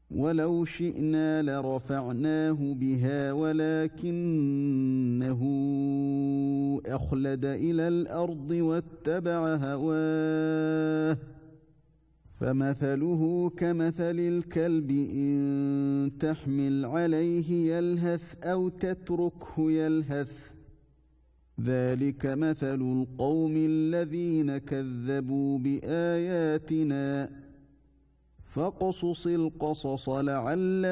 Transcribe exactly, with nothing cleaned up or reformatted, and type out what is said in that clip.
وَلَوْ شِئْنَا لَرَفَعْنَاهُ بِهَا وَلَكِنَّهُ أَخْلَدَ إِلَى الْأَرْضِ وَاتَّبَعَ هَوَاهُ فَمَثَلُهُ كَمَثَلِ الْكَلْبِ إِن تَحْمِلْ عَلَيْهِ يَلْهَثْ أَوْ تَتْرُكْهُ يَلْهَث ۚ ذَلِكَ مَثَلُ الْقَوْمِ الَّذِينَ كَذَّبُوا بِآيَاتِنَا ۚ فَاقْصُصِ الْقَصَصَ لَعَلَّهُمْ